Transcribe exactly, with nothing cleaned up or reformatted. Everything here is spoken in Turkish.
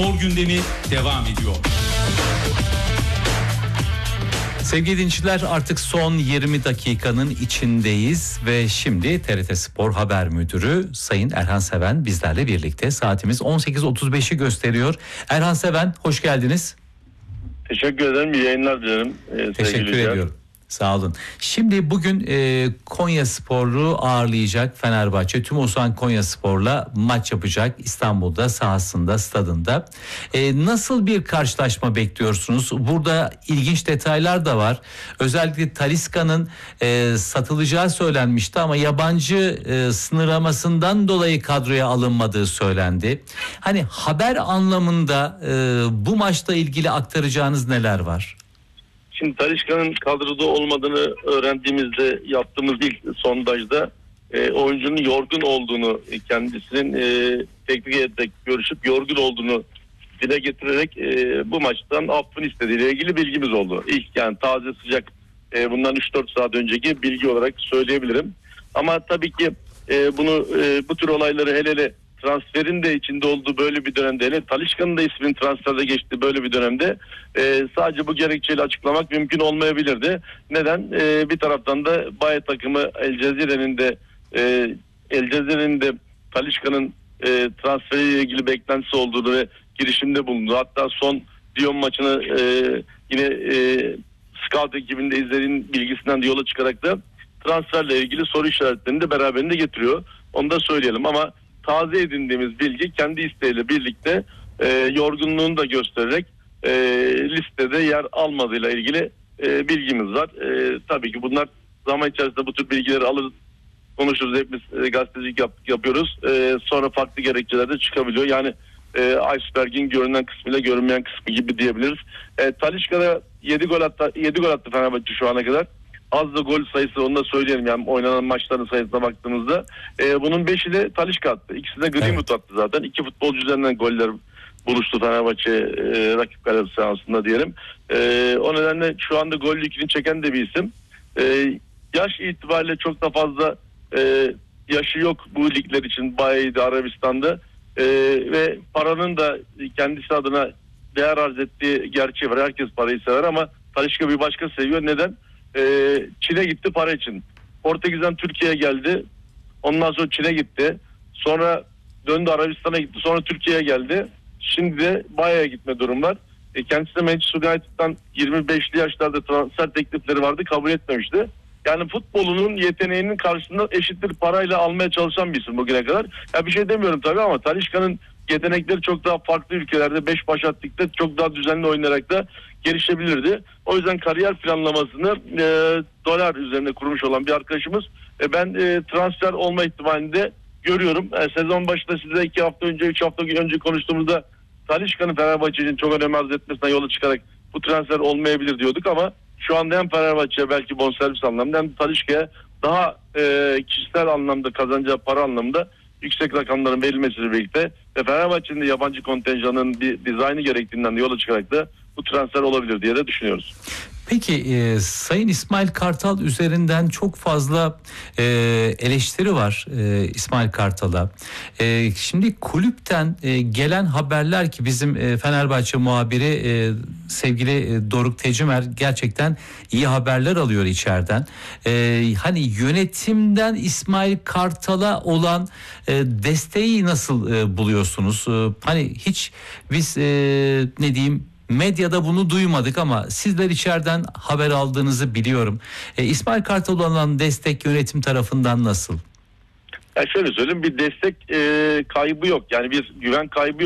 spor gündemi devam ediyor. Sevgili dinleyiciler, artık son yirmi dakikanın içindeyiz ve şimdi T R T Spor Haber Müdürü Sayın Erhan Seven bizlerle birlikte. Saatimiz on sekiz otuz beşi gösteriyor. Erhan Seven, hoş geldiniz. Teşekkür ederim. İyi yayınlar dilerim. Ee, Teşekkür ediyorum. Sağ olun. Şimdi bugün e, Konyaspor'u ağırlayacak Fenerbahçe. Tüm Osan Konyaspor'la maç yapacak İstanbul'da, sahasında, stadında. E, nasıl bir karşılaşma bekliyorsunuz? Burada ilginç detaylar da var. Özellikle Talisca'nın e, satılacağı söylenmişti ama yabancı e, sınırlamasından dolayı kadroya alınmadığı söylendi. Hani haber anlamında e, bu maçla ilgili aktaracağınız neler var? Şimdi Talisca'nın kadroda olmadığını öğrendiğimizde yaptığımız ilk sondajda e, oyuncunun yorgun olduğunu, kendisinin e, teknik heyette görüşüp yorgun olduğunu dile getirerek e, bu maçtan affını istediğiyle ilgili bilgimiz oldu. İlk, yani taze sıcak, e, bundan üç dört saat önceki bilgi olarak söyleyebilirim. Ama tabii ki e, bunu e, bu tür olayları hele hele transferin de içinde olduğu böyle bir dönemde, hele Talisca'nın da isminin transferde geçtiği böyle bir dönemde e, sadece bu gerekçeyle açıklamak mümkün olmayabilirdi. Neden? E, bir taraftan da Baye takımı El Cezire'nin de e, El Cezire'nin de Talisca'nın e, transferiyle ilgili beklentisi olduğunu ve girişimde bulundu. Hatta son Lyon maçını e, yine e, scout ekibinde izlediğin bilgisinden de yola çıkarak da transferle ilgili soru işaretlerini de beraberinde getiriyor. Onu da söyleyelim ama taze edindiğimiz bilgi kendi isteğiyle birlikte e, yorgunluğunu da göstererek e, listede yer almadığıyla ilgili e, bilgimiz var. E, tabii ki bunlar zaman içerisinde bu tür bilgileri alır, konuşuruz. Hepimiz e, gazetecilik yap, yapıyoruz. E, sonra farklı gerekçeler de çıkabiliyor. Yani e, iceberg'in görünen kısmıyla görünmeyen kısmı gibi diyebiliriz. E, Talisca'da yedi gol attı, yedi gol attı Fenerbahçe şu ana kadar. Az da gol sayısı, onu da söyleyelim, yani oynanan maçların sayısına baktığımızda e, bunun beşi de Talisca attı. İkisi de Greenwood evet. attı zaten. İki futbolcu üzerinden goller buluştu Fenerbahçe e, rakip kale sahasında diyelim. E, o nedenle şu anda gol yükünü çeken de bir isim. E, yaş itibariyle çok da fazla e, yaşı yok bu ligler için. Baye'de, Arabistan'da e, ve paranın da kendisi adına değer arz ettiği gerçeği var. Herkes parayı sever ama Talisca bir başka seviyor. Neden? Ee, Çin'e gitti para için. Portekiz'den Türkiye'ye geldi. Ondan sonra Çin'e gitti. Sonra döndü Arabistan'a gitti. Sonra Türkiye'ye geldi. Şimdi de Baye'ye gitme durum var. E, kendisi de Manchester United'dan yirmi beşli yaşlarda transfer teklifleri vardı. Kabul etmemişti. Yani futbolunun yeteneğinin karşısında eşittir parayla almaya çalışan bir isim bugüne kadar. Ya bir şey demiyorum tabii ama Talisca'nın yetenekleri çok daha farklı ülkelerde beş baş attıkta çok daha düzenli oynayarak da gelişebilirdi. O yüzden kariyer planlamasını e, dolar üzerine kurmuş olan bir arkadaşımız. E, ben e, transfer olma ihtimalini de görüyorum. E, sezon başında size iki hafta önce, üç hafta önce konuştuğumuzda Talisca'nın Fenerbahçe'nin çok önem arz etmesinden yola çıkarak bu transfer olmayabilir diyorduk ama şu anda hem Fenerbahçe'ye belki bonservis anlamında hem Talisca'ya daha e, kişisel anlamda kazanacağı para anlamında yüksek rakamların verilmesiyle birlikte ve Fenerbahçe'nin de yabancı kontenjanının bir dizaynı gerektiğinden yola çıkarak da bu transfer olabilir diye de düşünüyoruz. Peki e, Sayın İsmail Kartal üzerinden çok fazla e, eleştiri var e, İsmail Kartal'a. E, şimdi kulüpten e, gelen haberler ki bizim e, Fenerbahçe muhabiri e, sevgili e, Doruk Tecimer gerçekten iyi haberler alıyor içeriden. E, hani yönetimden İsmail Kartal'a olan e, desteği nasıl e, buluyorsunuz? E, hani hiç biz e, ne diyeyim medyada bunu duymadık ama sizler içeriden haber aldığınızı biliyorum. E, İsmail Kartal'a olan destek yönetim tarafından nasıl? Ya şöyle söyleyeyim, bir destek e, kaybı yok. Yani bir güven kaybı yok.